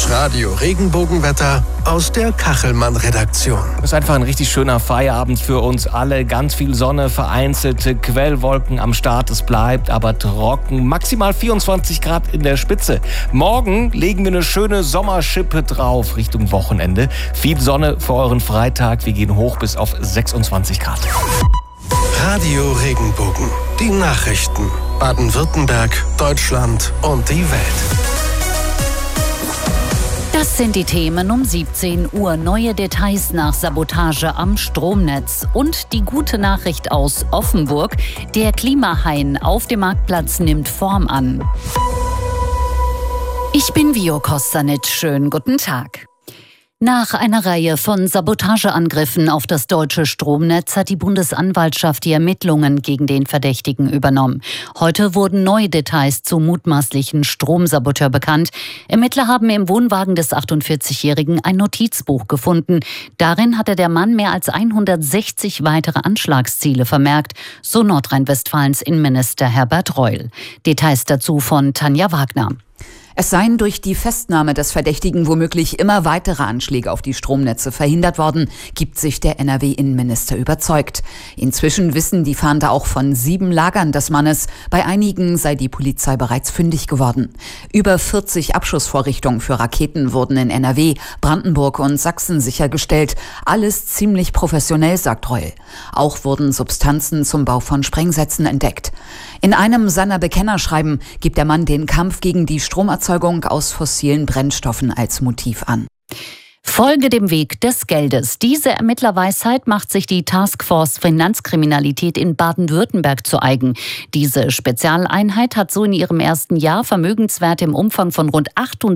Das Radio-Regenbogenwetter aus der Kachelmann-Redaktion. Das ist einfach ein richtig schöner Feierabend für uns alle. Ganz viel Sonne, vereinzelte Quellwolken am Start. Es bleibt aber trocken. Maximal 24 Grad in der Spitze. Morgen legen wir eine schöne Sommerschippe drauf Richtung Wochenende. Viel Sonne für euren Freitag. Wir gehen hoch bis auf 26 Grad. Radio Regenbogen. Die Nachrichten. Baden-Württemberg, Deutschland und die Welt. Das sind die Themen um 17 Uhr. Neue Details nach Sabotage am Stromnetz. Und die gute Nachricht aus Offenburg. Der Klimahain auf dem Marktplatz nimmt Form an. Ich bin Vio Kostanic. Schönen guten Tag. Nach einer Reihe von Sabotageangriffen auf das deutsche Stromnetz hat die Bundesanwaltschaft die Ermittlungen gegen den Verdächtigen übernommen. Heute wurden neue Details zum mutmaßlichen Stromsaboteur bekannt. Ermittler haben im Wohnwagen des 48-Jährigen ein Notizbuch gefunden. Darin hatte der Mann mehr als 160 weitere Anschlagsziele vermerkt, so Nordrhein-Westfalens Innenminister Herbert Reul. Details dazu von Tanja Wagner. Es seien durch die Festnahme des Verdächtigen womöglich immer weitere Anschläge auf die Stromnetze verhindert worden, gibt sich der NRW-Innenminister überzeugt. Inzwischen wissen die Fahnder auch von 7 Lagern des Mannes. Bei einigen sei die Polizei bereits fündig geworden. Über 40 Abschussvorrichtungen für Raketen wurden in NRW, Brandenburg und Sachsen sichergestellt. Alles ziemlich professionell, sagt Reul. Auch wurden Substanzen zum Bau von Sprengsätzen entdeckt. In einem seiner Bekennerschreiben gibt der Mann den Kampf gegen die Stromerzeugung aus fossilen Brennstoffen als Motiv an. Folge dem Weg des Geldes. Diese Ermittlerweisheit macht sich die Taskforce Finanzkriminalität in Baden-Württemberg zu eigen. Diese Spezialeinheit hat so in ihrem ersten Jahr Vermögenswerte im Umfang von rund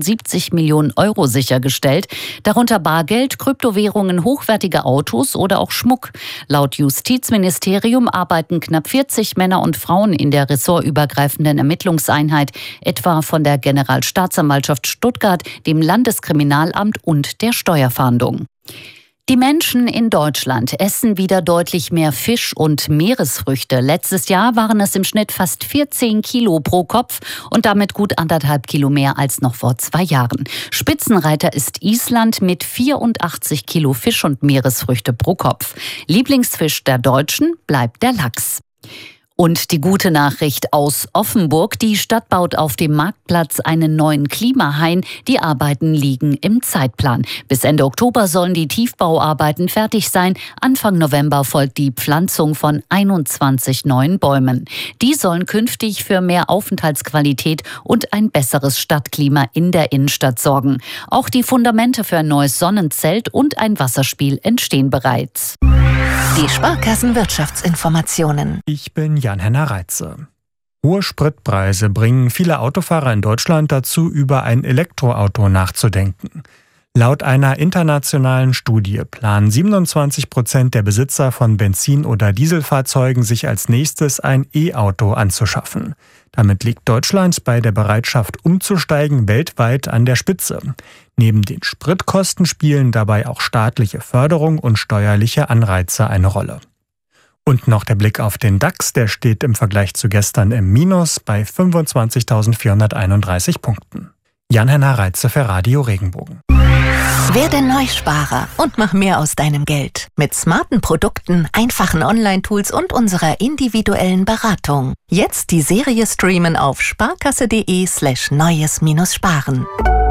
78 Millionen Euro sichergestellt. Darunter Bargeld, Kryptowährungen, hochwertige Autos oder auch Schmuck. Laut Justizministerium arbeiten knapp 40 Männer und Frauen in der ressortübergreifenden Ermittlungseinheit, etwa von der Generalstaatsanwaltschaft Stuttgart, dem Landeskriminalamt und der Steuerfahndung. Die Menschen in Deutschland essen wieder deutlich mehr Fisch und Meeresfrüchte. Letztes Jahr waren es im Schnitt fast 14 Kilo pro Kopf und damit gut 1,5 Kilo mehr als noch vor 2 Jahren. Spitzenreiter ist Island mit 84 Kilo Fisch und Meeresfrüchte pro Kopf. Lieblingsfisch der Deutschen bleibt der Lachs. Und die gute Nachricht aus Offenburg. Die Stadt baut auf dem Marktplatz einen neuen Klimahain. Die Arbeiten liegen im Zeitplan. Bis Ende Oktober sollen die Tiefbauarbeiten fertig sein. Anfang November folgt die Pflanzung von 21 neuen Bäumen. Die sollen künftig für mehr Aufenthaltsqualität und ein besseres Stadtklima in der Innenstadt sorgen. Auch die Fundamente für ein neues Sonnenzelt und ein Wasserspiel entstehen bereits. Die Sparkassen-Wirtschaftsinformationen. Ich bin Jan-Henner Reitze. Hohe Spritpreise bringen viele Autofahrer in Deutschland dazu, über ein Elektroauto nachzudenken. Laut einer internationalen Studie planen 27% der Besitzer von Benzin- oder Dieselfahrzeugen, sich als nächstes ein E-Auto anzuschaffen. Damit liegt Deutschland bei der Bereitschaft umzusteigen weltweit an der Spitze. Neben den Spritkosten spielen dabei auch staatliche Förderung und steuerliche Anreize eine Rolle. Und noch der Blick auf den DAX, der steht im Vergleich zu gestern im Minus bei 25.431 Punkten. Jan-Henner Reitze für Radio Regenbogen. Werde Neusparer und mach mehr aus deinem Geld. Mit smarten Produkten, einfachen Online-Tools und unserer individuellen Beratung. Jetzt die Serie streamen auf sparkasse.de/neues-sparen.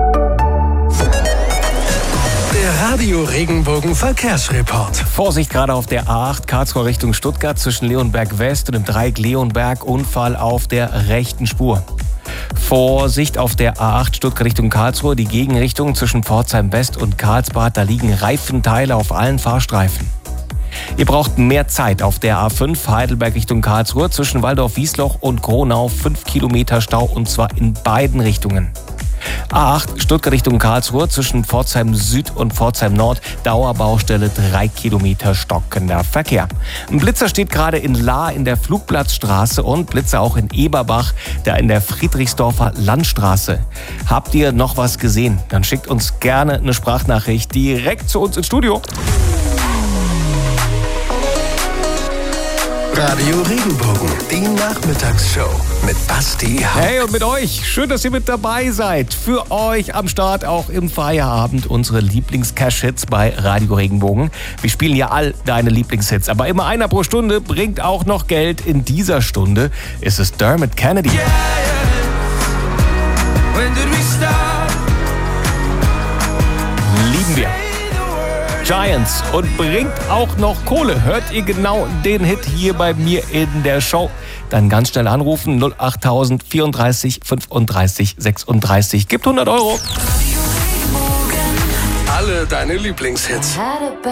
Der Radio Regenbogen Verkehrsreport. Vorsicht gerade auf der A8 Karlsruhe Richtung Stuttgart zwischen Leonberg West und dem Dreieck Leonberg. Unfall auf der rechten Spur. Vorsicht auf der A8 Stuttgart Richtung Karlsruhe, die Gegenrichtung zwischen Pforzheim West und Karlsbad. Da liegen Reifenteile auf allen Fahrstreifen. Ihr braucht mehr Zeit auf der A5 Heidelberg Richtung Karlsruhe zwischen Waldorf-Wiesloch und Gronau. 5 Kilometer Stau und zwar in beiden Richtungen. A8 Stuttgart Richtung Karlsruhe zwischen Pforzheim Süd und Pforzheim Nord. Dauerbaustelle, 3 Kilometer stockender Verkehr. Ein Blitzer steht gerade in Lahr in der Flugplatzstraße und Blitzer auch in Eberbach, da in der Friedrichsdorfer Landstraße. Habt ihr noch was gesehen? Dann schickt uns gerne eine Sprachnachricht direkt zu uns ins Studio. Radio Regenbogen, die Nachmittagsshow mit Basti Hauck. Hey, und mit euch. Schön, dass ihr mit dabei seid. Für euch am Start auch im Feierabend unsere Lieblings-Cash-Hits bei Radio Regenbogen. Wir spielen ja all deine Lieblingshits, aber immer einer pro Stunde bringt auch noch Geld. In dieser Stunde ist es Dermot Kennedy. Yeah, yeah. When did we start? Lieben wir. Giants und bringt auch noch Kohle. Hört ihr genau den Hit hier bei mir in der Show? Dann ganz schnell anrufen 08000 34 35 36. Gibt 100 €. Alle deine Lieblingshits.